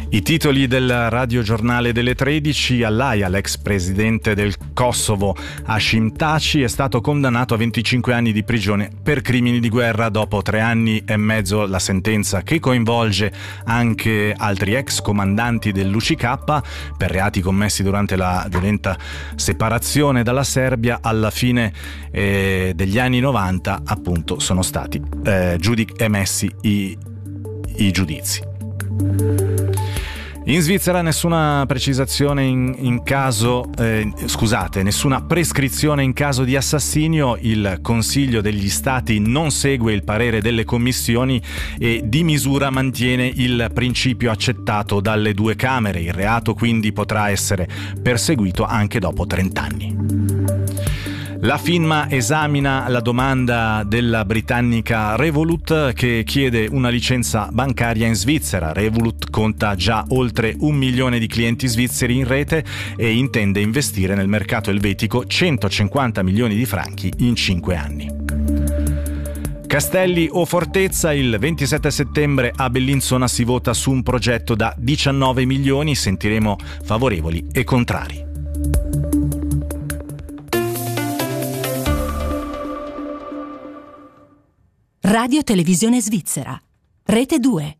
I titoli del radiogiornale delle 13. All'Aia, l'ex presidente del Kosovo Hashim Thaçi è stato condannato a 25 anni di prigione per crimini di guerra. Dopo 3 anni e mezzo la sentenza, che coinvolge anche altri ex comandanti dell'UCK per reati commessi durante la violenta separazione dalla Serbia, alla fine degli anni 90 appunto sono stati emessi i giudizi. In Svizzera nessuna precisazione nessuna prescrizione in caso di assassinio. Il Consiglio degli Stati non segue il parere delle commissioni e di misura mantiene il principio accettato dalle 2 Camere. Il reato quindi potrà essere perseguito anche dopo 30 anni. La FINMA esamina la domanda della britannica Revolut, che chiede una licenza bancaria in Svizzera. Revolut conta già oltre 1 milione di clienti svizzeri in rete e intende investire nel mercato elvetico 150 milioni di franchi in 5 anni. Castelli o fortezza? Il 27 settembre a Bellinzona si vota su un progetto da 19 milioni, sentiremo favorevoli e contrari. Radio Televisione Svizzera, Rete 2.